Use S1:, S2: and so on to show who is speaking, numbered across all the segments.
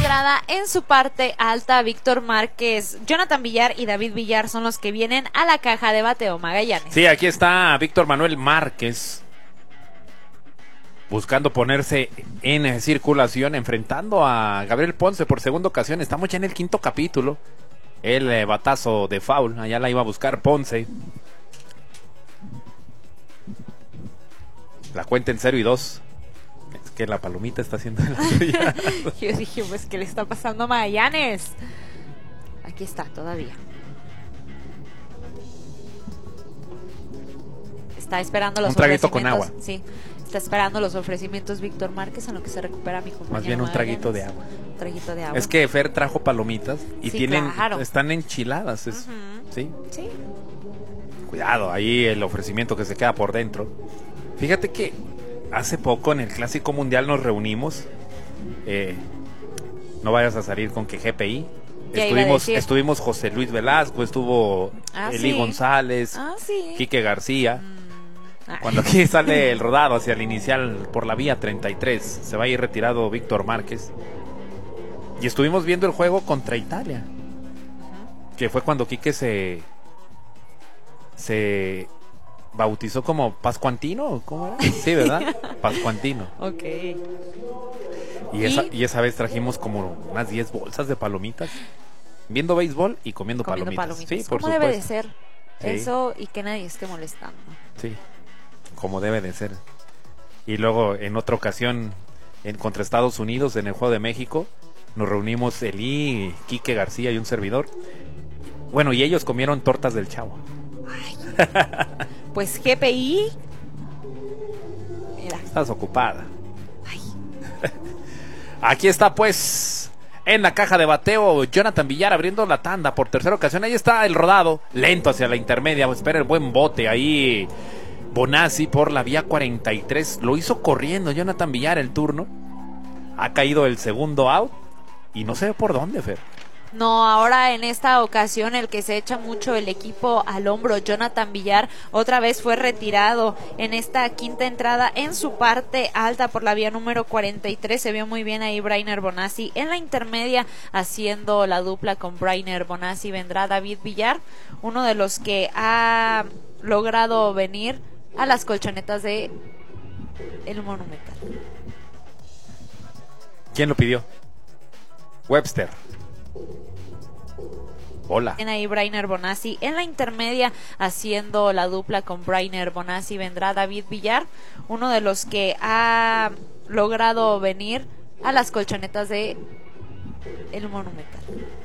S1: entrada en su parte alta, Víctor Márquez, Jonathan Villar y David Villar son los que vienen a la caja de bateo Magallanes.
S2: Sí, aquí está Víctor Manuel Márquez buscando ponerse en circulación, enfrentando a Gabriel Ponce por segunda ocasión. Estamos ya en el quinto capítulo. El batazo de foul, allá la iba a buscar Ponce. La cuenta en 0-2. Es que la palomita está haciendo la suya.
S1: Yo dije, pues, ¿qué le está pasando a Magallanes? Aquí está, todavía. Está esperando los
S2: ofrecimientos. Un traguito
S1: ofrecimientos.
S2: con agua.
S1: Sí, está esperando los ofrecimientos Víctor Márquez en lo que se recupera mi compañero.
S2: Más bien un traguito de agua.
S1: Un traguito de agua.
S2: Es que Fer trajo palomitas y
S1: sí, claro.
S2: están enchiladas. ¿Sí?
S1: Sí.
S2: Cuidado, ahí el ofrecimiento que se queda por dentro. Fíjate que hace poco en el Clásico Mundial nos reunimos. No vayas a salir con que GPI. Estuvimos José Luis Velasco, estuvo Eli González, Quique García. Cuando aquí sale el rodado hacia el inicial por la vía 33, se va a ir retirado Víctor Márquez. Y estuvimos viendo el juego contra Italia, que fue cuando Quique se bautizó como Pascuantino, ¿cómo era? Sí, ¿verdad? Pascuantino.
S1: Ok.
S2: Y esa vez trajimos como unas 10 bolsas de palomitas, viendo béisbol y comiendo palomitas. Sí, por
S1: ¿Cómo
S2: supuesto.
S1: debe de ser?
S2: Sí.
S1: Eso, y que nadie esté molestando.
S2: Sí, como debe de ser. Y luego en otra ocasión contra Estados Unidos en el Juego de México nos reunimos Elí, Quique García y un servidor. Bueno, y ellos comieron tortas del Chavo.
S1: Ay. Pues GPI. Mira.
S2: Estás ocupada. Ay. Aquí está pues en la caja de bateo Jonathan Villar abriendo la tanda por tercera ocasión. Ahí está el rodado, lento hacia la intermedia. Espera el buen bote ahí. Bonazzi por la vía 43. Lo hizo corriendo Jonathan Villar el turno. Ha caído el segundo out. Y no sé por dónde, Fer.
S1: No, ahora en esta ocasión el que se echa mucho el equipo al hombro, Jonathan Villar, otra vez fue retirado en esta quinta entrada en su parte alta por la vía número 43. Se vio muy bien ahí Brainer Bonazzi en la intermedia haciendo la dupla con Brainer Bonazzi. Vendrá David Villar, uno de los que ha logrado venir a las colchonetas de el Monumental.
S2: ¿Quién lo pidió? Webster. Hola.
S1: En ahí Brainer Bonazzi en la intermedia haciendo la dupla con Brainer Bonazzi. Vendrá David Villar, uno de los que ha logrado venir a las colchonetas de el Monumental.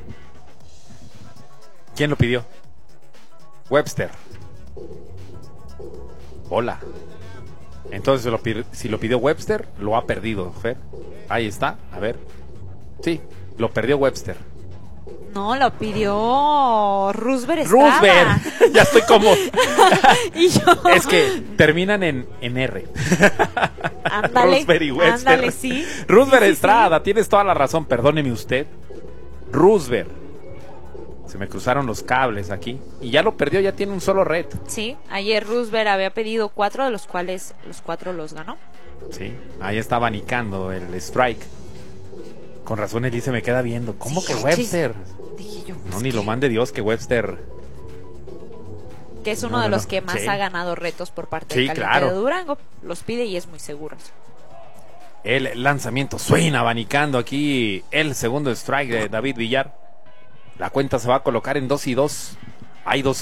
S2: ¿Quién lo pidió? Webster. Hola. Entonces si lo pidió Webster, lo ha perdido, Fer. Ahí está, a ver. Sí, lo perdió Webster.
S1: No, lo pidió Roosevelt Estrada.
S2: Roosevelt. Ya estoy como...
S1: Y yo...
S2: Es que terminan en R.
S1: Ándale,
S2: Roosevelt y Webster.
S1: Ándale, sí.
S2: Roosevelt
S1: Sí,
S2: Estrada, tienes toda la razón, perdóneme usted. Roosevelt. Se me cruzaron los cables aquí. Y ya lo perdió, ya tiene un solo red.
S1: Sí, ayer Roosevelt había pedido 4, de los cuales los 4 los ganó.
S2: Sí, ahí está abanicando el strike. Con razón Elise me queda viendo. ¿Cómo sí, que Webster?
S1: Dije yo,
S2: no, ni lo mande Dios que Webster.
S1: Que es uno de los que más ha ganado retos por parte del Caliente de Durango. Los pide y es muy seguro.
S2: El lanzamiento suena abanicando aquí el segundo strike de David Villar. La cuenta se va a colocar en 2-2. Hay 2